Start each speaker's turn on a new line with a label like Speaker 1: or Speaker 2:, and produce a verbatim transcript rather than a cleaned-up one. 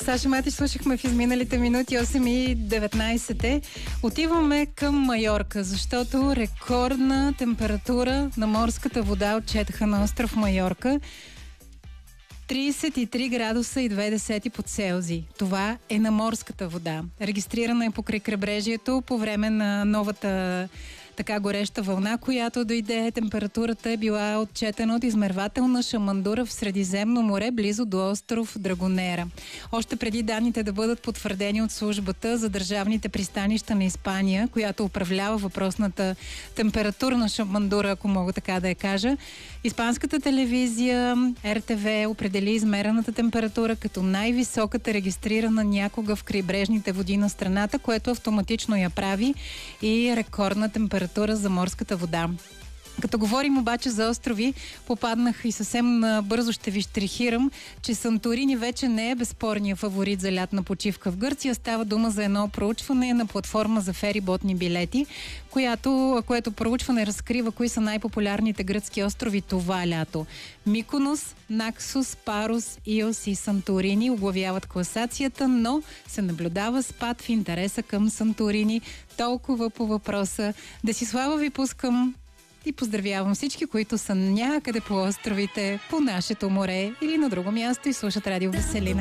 Speaker 1: Саша Матич слушахме в изминалите минути осем и деветнайсет. Отиваме към Майорка, защото рекордна температура на морската вода отчетаха на остров Майорка. трийсет и три градуса и две десети по Целзий. Това е на морската вода. Регистрирана е покрай крайбрежието по време на новата така гореща вълна, която дойде. Температурата е била отчетена от измервателна шамандура в Средиземно море, близо до остров Драгонера. Още преди данните да бъдат потвърдени от службата за държавните пристанища на Испания, която управлява въпросната температурна шамандура, ако мога така да я кажа, испанската телевизия Р Т В определи измерената температура като най-високата регистрирана някога в крайбрежните води на страната, което автоматично я прави и рекордна температура за морската вода. Като говорим обаче за острови, попаднах и съвсем бързо ще ви щрихирам, че Санторини вече не е безспорният фаворит за лятна почивка в Гърция. Става дума за едно проучване на платформа за фериботни билети, която, което проучване разкрива кои са най-популярните гръцки острови това лято. Миконос, Наксос, Парос, Иос и Санторини оглавяват класацията, но се наблюдава спад в интереса към Санторини. Толкова по въпроса. Десислава ви пускам и поздравявам всички, които са някъде по островите, по нашето море или на друго място и слушат Радио Веселина.